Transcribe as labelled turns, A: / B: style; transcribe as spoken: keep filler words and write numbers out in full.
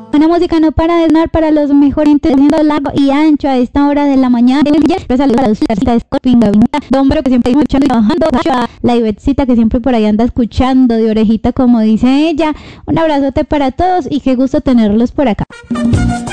A: Una música no para de sonar para los mejores entendiendo largo y ancho a esta hora de la mañana. Saludos a los de Scorpinga, Dombro que siempre escuchando y trabajando, a la Ivetcita que siempre por ahí anda escuchando de orejita como dice ella. Un abrazote para todos y qué gusto tenerlos por acá.